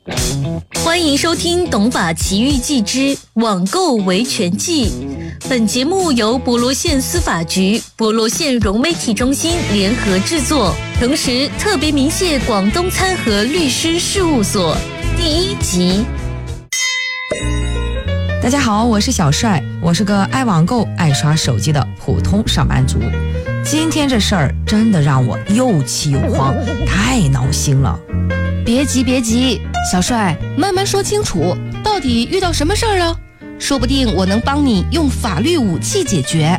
欢迎收听《懂法奇遇记之网购维权记》。本节目由博罗县司法局、博罗县融媒体中心联合制作，同时特别鸣谢广东参和律师事务所。第1集。 大家好，我是小帅，我是个爱网购、爱刷手机的普通上班族。今天这事儿真的让我又气又慌，太闹心了。 别急，小帅，慢慢说清楚，到底遇到什么事儿了？说不定我能帮你用法律武器解决。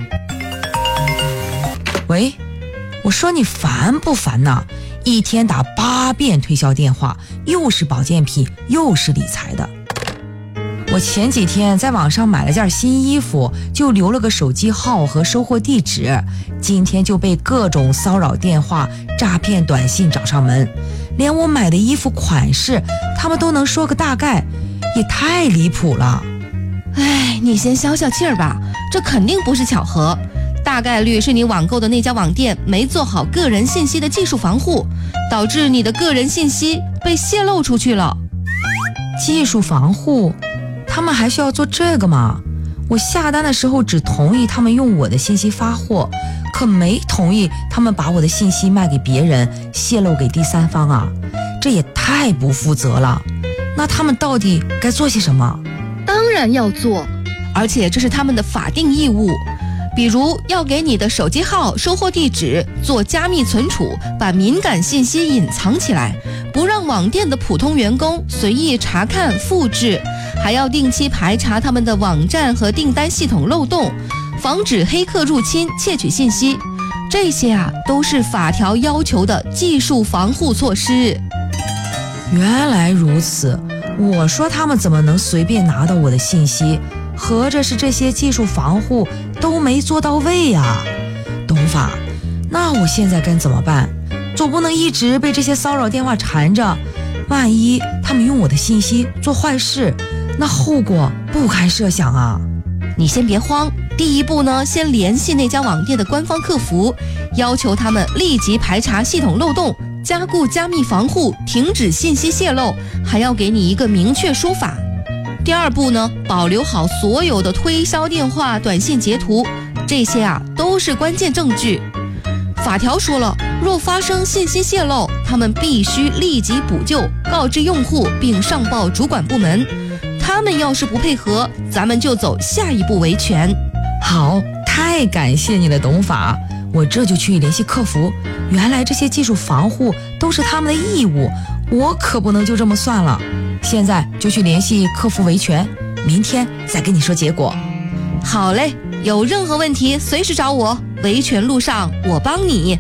喂，我说你烦不烦呢？一天打8遍推销电话，又是保健品，又是理财的。我前几天在网上买了件新衣服，就留了个手机号和收货地址，今天就被各种骚扰电话、诈骗短信找上门，连我买的衣服款式他们都能说个大概，也太离谱了。 哎，你先消消气儿吧，这肯定不是巧合，大概率是你网购的那家网店没做好个人信息的技术防护，导致你的个人信息被泄露出去了。 技术防护？他们还需要做这个吗？我下单的时候只同意他们用我的信息发货，可没同意他们把我的信息卖给别人，泄露给第三方啊，这也太不负责了。那他们到底该做些什么？ 当然要做，而且这是他们的法定义务。比如要给你的手机号、收货地址做加密存储，把敏感信息隐藏起来，不让网店的普通员工随意查看、复制，还要定期排查他们的网站和订单系统漏洞，防止黑客入侵窃取信息。这些都是法条要求的技术防护措施。 原来如此，我说他们怎么能随便拿到我的信息？合着是这些技术防护都没做到位啊。董法，那我现在该怎么办？总不能一直被这些骚扰电话缠着，万一他们用我的信息做坏事，那后果不堪设想啊。 你先别慌，第一步呢，先联系那家网店的官方客服，要求他们立即排查系统漏洞，加固加密防护，停止信息泄露，还要给你一个明确说法。第二步呢，保留好所有的推销电话、短信截图，这些都是关键证据。法条说了，若发生信息泄露，他们必须立即补救，告知用户并上报主管部门。他们要是不配合，咱们就走下一步维权。 好，太感谢你了，董法，我这就去联系客服。原来这些技术防护都是他们的义务，我可不能就这么算了。现在就去联系客服维权，明天再跟你说结果。 好嘞，有任何问题随时找我，维权路上我帮你。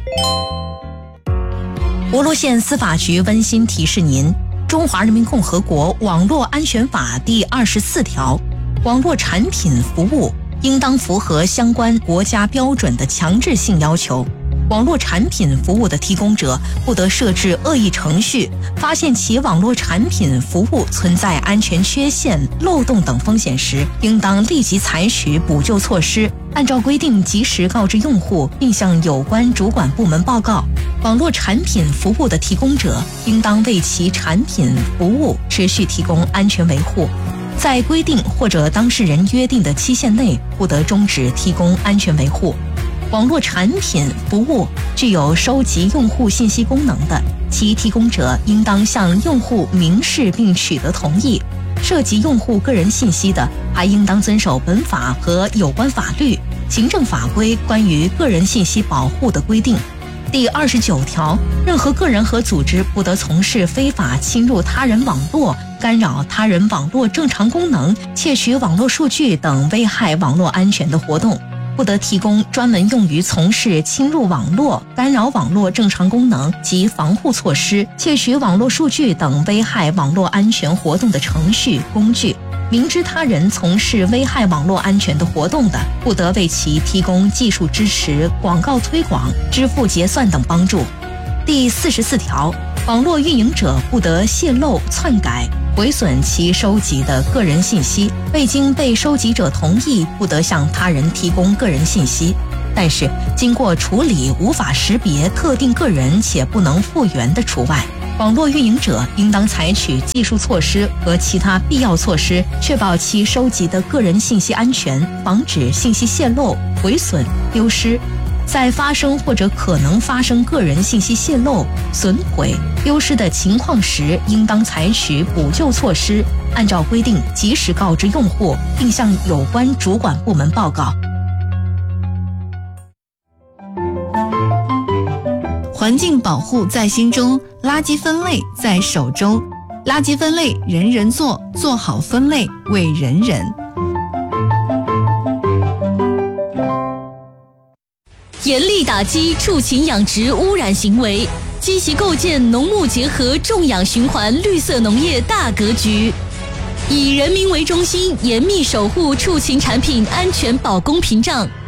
博罗县司法局温馨提示您：中华人民共和国网络安全法第24条，网络产品服务应当符合相关国家标准的强制性要求。网络产品服务的提供者不得设置恶意程序，发现其网络产品服务存在安全缺陷、漏洞等风险时，应当立即采取补救措施，按照规定及时告知用户，并向有关主管部门报告。网络产品服务的提供者应当为其产品服务持续提供安全维护，在规定或者当事人约定的期限内，不得终止提供安全维护。网络产品服务具有收集用户信息功能的，其提供者应当向用户明示并取得同意。涉及用户个人信息的，还应当遵守本法和有关法律、行政法规关于个人信息保护的规定。第29条，任何个人和组织不得从事非法侵入他人网络、干扰他人网络正常功能、窃取网络数据等危害网络安全的活动，不得提供专门用于从事侵入网络、干扰网络正常功能及防护措施、窃取网络数据等危害网络安全活动的程序、工具。明知他人从事危害网络安全的活动的，不得为其提供技术支持、广告推广、支付结算等帮助。第44条，网络运营者不得泄露、篡改、毁损其收集的个人信息，未经被收集者同意，不得向他人提供个人信息。但是经过处理无法识别特定个人且不能复原的除外。 网络运营者应当采取技术措施和其他必要措施，确保其收集的个人信息安全，防止信息泄露、毁损、丢失。在发生或者可能发生个人信息泄露、损毁、丢失的情况时，应当采取补救措施，按照规定及时告知用户，并向有关主管部门报告。 环境保护在心中，垃圾分类在手中。垃圾分类人人做，做好分类为人人。 严厉打击畜禽养殖污染行为，积极构建农牧结合种养循环绿色农业大格局，以人民为中心，严密守护畜禽产品安全保供屏障。